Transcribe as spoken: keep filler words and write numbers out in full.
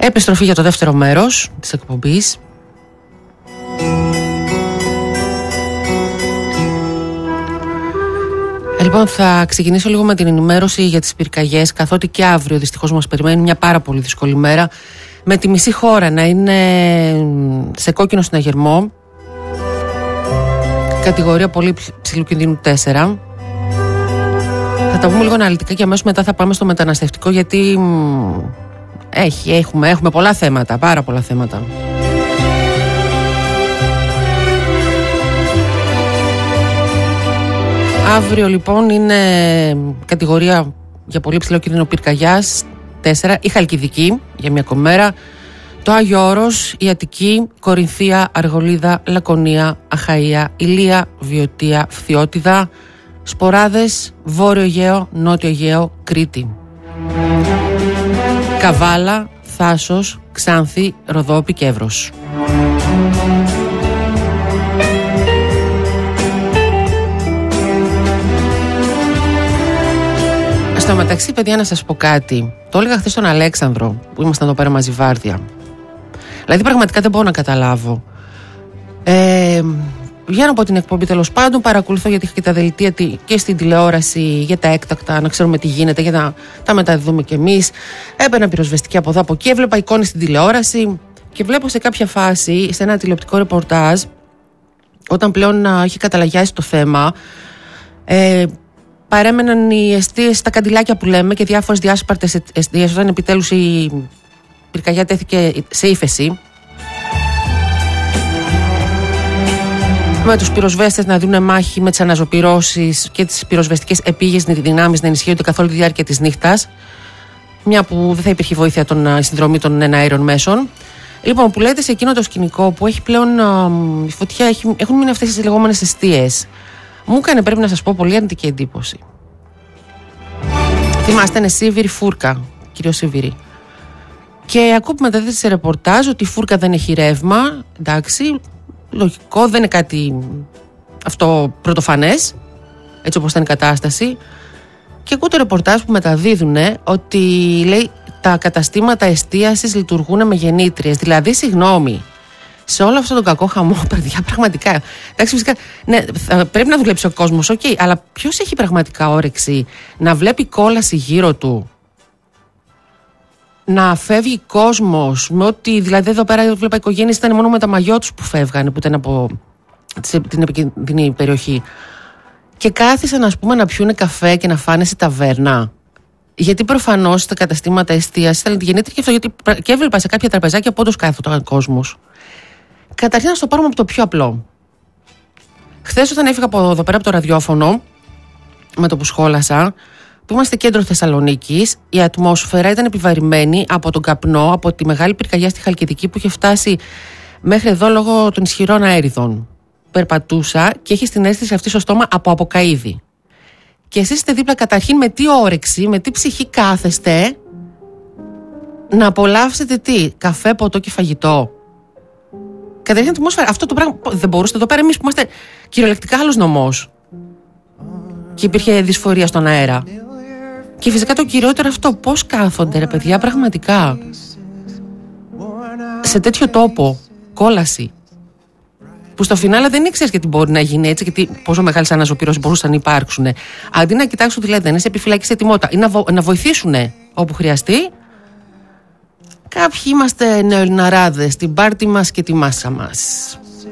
Επιστροφή για το δεύτερο μέρος της εκπομπής. Λοιπόν, θα ξεκινήσω λίγο με την ενημέρωση για τις πυρκαγιές, καθότι και αύριο δυστυχώς μας περιμένει μια πάρα πολύ δύσκολη μέρα, με τη μισή χώρα να είναι σε κόκκινο συναγερμό, κατηγορία πολύ ψηλού κινδύνου τέσσερα. Θα τα πούμε λίγο αναλυτικά και αμέσως μετά θα πάμε στο μεταναστευτικό, γιατί έχει, έχουμε, έχουμε πολλά θέματα, πάρα πολλά θέματα. Αύριο λοιπόν είναι κατηγορία για πολύ ψηλό κίνδυνο πυρκαγιάς τέσσερα, η Χαλκιδική για μια ακόμη μέρα, το Άγιο Όρος, η Αττική, Κορινθία, Αργολίδα, Λακωνία, Αχαΐα, Ηλία, Βιωτία, Φθιώτιδα, Σποράδες, Βόρειο Αιγαίο, Νότιο Αιγαίο, Κρήτη, Καβάλα, Θάσος, Ξάνθη, Ροδόπη και Εύρος. Στο μεταξύ, παιδιά, να σας πω κάτι. Το έλεγα χθες στον Αλέξανδρο, που ήμασταν εδώ πέρα μαζί βάρδια. Δηλαδή, πραγματικά δεν μπορώ να καταλάβω. Ε, βγαίνω από την εκπομπή, τέλος πάντων, παρακολουθώ, γιατί είχα και τα δελτία και στην τηλεόραση για τα έκτακτα, να ξέρουμε τι γίνεται, για να τα μεταδίδουμε κι εμείς. Έμπαινα πυροσβεστική από εδώ από εκεί, έβλεπα εικόνες στην τηλεόραση και βλέπω σε κάποια φάση, σε ένα τηλεοπτικό ρεπορτάζ, όταν πλέον α, είχε καταλαγιάσει το θέμα. Ε, Παρέμεναν οι εστίες, τα καντιλάκια που λέμε, και διάφορες διάσπαρτες εστίες, όταν επιτέλους η πυρκαγιά τέθηκε σε ύφεση. Με τους πυροσβέστες να δίνουν μάχη με τις αναζωπυρώσεις και τις πυροσβεστικές επίγειες δυνάμεις να ενισχύονται καθ' όλη τη διάρκεια της νύχτας. Μια που δεν θα υπήρχε βοήθεια των συνδρομή των εναέρων μέσων. Λοιπόν, που λέτε σε εκείνο το σκηνικό που έχει πλέον η φωτιά, έχει, έχουν μείνει αυτές τις λεγόμενες εστίες. Μου έκανε, πρέπει να σας πω, πολύ αρνητική εντύπωση. Θυμάστε, είναι Σίβηρη φούρκα, κύριο Σίβηρη. Και ακούω που μεταδίδεται σε ρεπορτάζ ότι η φούρκα δεν έχει ρεύμα. Εντάξει, λογικό, δεν είναι κάτι αυτό πρωτοφανές, έτσι όπως ήταν η κατάσταση. Και ακούω το ρεπορτάζ που μεταδίδουν ότι λέει τα καταστήματα εστίασης λειτουργούν με γεννήτριες. Δηλαδή, συγγνώμη. Σε όλο αυτόν τον κακό χαμό, παιδιά, πραγματικά. Εντάξει, φυσικά, ναι, θα, πρέπει να δουλέψει ο κόσμος, οκ, okay, αλλά ποιος έχει πραγματικά όρεξη να βλέπει κόλαση γύρω του, να φεύγει κόσμος, με ότι, δηλαδή, εδώ πέρα βλέπα οικογένειες, ήταν μόνο με τα μαγιό τους που φεύγανε, που ήταν από την επικίνδυνη περιοχή. Και κάθισαν, ας πούμε, να πιούνε καφέ και να φάνε σε ταβέρνα. Γιατί προφανώς τα καταστήματα εστίασης ήταν γεννήτρια και αυτό, γιατί και έβλεπα σε κάποια τραπεζάκια πόντως κάθονταν κόσμος. Καταρχήν να στο πάρουμε από το πιο απλό. Χθες, όταν έφυγα από εδώ πέρα από το ραδιόφωνο, με το που σχόλασα, που είμαστε κέντρο Θεσσαλονίκης, η ατμόσφαιρα ήταν επιβαρημένη από τον καπνό, από τη μεγάλη πυρκαγιά στη Χαλκιδική που είχε φτάσει μέχρι εδώ λόγω των ισχυρών αέριδων. Περπατούσα και έχει την αίσθηση αυτή στο στόμα από αποκαΐδη. Και εσείς είστε δίπλα, καταρχήν, με τι όρεξη, με τι ψυχή κάθεστε να απολαύσετε τι, καφέ, ποτό και φαγητό. Καταρχήν, ατμόσφαιρα, αυτό το πράγμα δεν μπορούσατε εδώ πέρα, εμείς που είμαστε κυριολεκτικά άλλος νομός. Και υπήρχε δυσφορία στον αέρα. Και φυσικά το κυριότερο αυτό, πώς κάθονται, ρε παιδιά, πραγματικά. Σε τέτοιο τόπο, κόλαση. Που στο φινάλε δεν ήξερες γιατί μπορεί να γίνει έτσι, γιατί πόσο μεγάλες αναζωπυρώσεις μπορούσαν να υπάρξουν. Αντί να κοιτάξουν τι λέτε, να είναι σε επιφυλακή, σε ετοιμότητα ή να, βο, να βοηθήσουν όπου χρειαστεί. Κάποιοι είμαστε νεοελληναράδες, την πάρτη μας και τη μάσα μας.